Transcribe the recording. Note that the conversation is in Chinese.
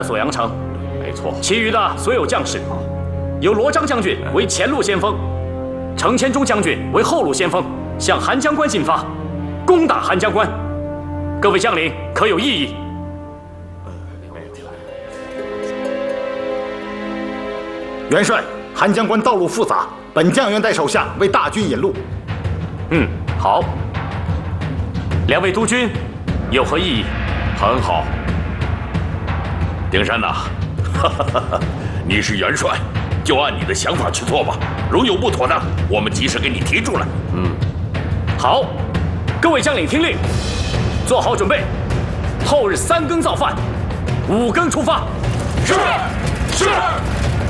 锁阳城。 没错。 其余的所有将士，由罗章将军为前路先锋，程千忠将军为后路先锋，向韩将关进发，攻打韩将关。各位将领可有异议？ 元帅，韩将关道路复杂，本将愿带手下为大军引路。 好。两位督军有何异议？ 很好。丁山呐，你是元帅，就按你的想法去做吧。如有不妥的，我们及时给你提出来。 好，各位将领听令，做好准备，后日3更造饭，5更出发。 是。